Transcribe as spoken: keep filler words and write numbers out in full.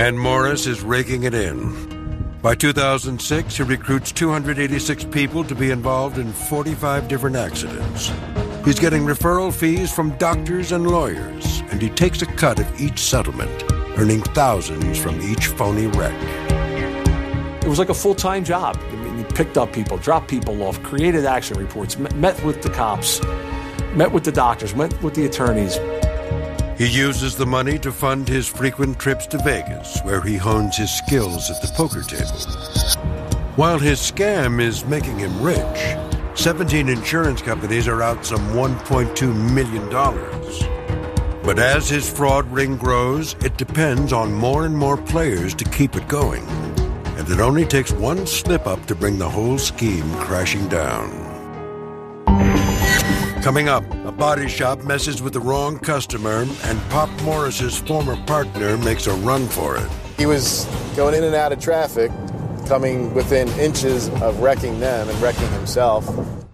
And Morris is raking it in. By two thousand six, he recruits two hundred eighty-six people to be involved in forty-five different accidents. He's getting referral fees from doctors and lawyers, and he takes a cut of each settlement, earning thousands from each phony wreck. It was like a full-time job. I mean, he picked up people, dropped people off, created accident reports, met with the cops, met with the doctors, met with the attorneys. He uses the money to fund his frequent trips to Vegas, where he hones his skills at the poker table. While his scam is making him rich, seventeen insurance companies are out some one point two million dollars. But as his fraud ring grows, it depends on more and more players to keep it going. And it only takes one slip-up to bring the whole scheme crashing down. Coming up, a body shop messes with the wrong customer, and Pop Morris's former partner makes a run for it. He was going in and out of traffic, coming within inches of wrecking them and wrecking himself.